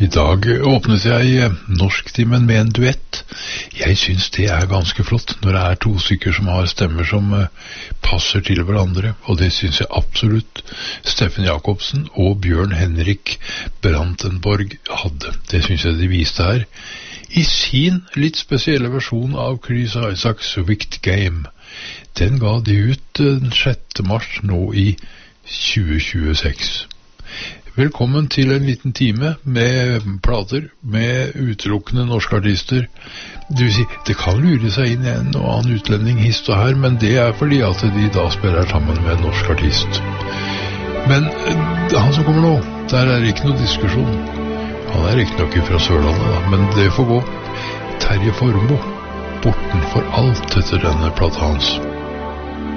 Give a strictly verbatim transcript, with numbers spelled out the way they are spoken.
I dag åpnet jeg norsktimen med en duett. Jeg synes det er ganske flott når det er to stykker som har stemmer som passer til hverandre, og det synes jeg absolutt Steffen Jacobsen og Bjørn Henrik Brandenborg hadde. Det synes jeg de viste her i sin litt spesielle versjon av Chris Isaacs Wicked Game. Den ga de ut den sjette mars nå i tjue tjueseks. Velkommen til en liten time med plater, med utelukkende norske artister. Det vil si, det kan lure seg inn en og annen utlending hist og her, men det er fordi at de da spiller sammen med en norsk artist. Men han som kommer nå, der er ikke noe diskusjon. Han er ikke nok fra Sørlandet da, men det får gå. Terje Formoe, Borten for alt etter denne plata hans.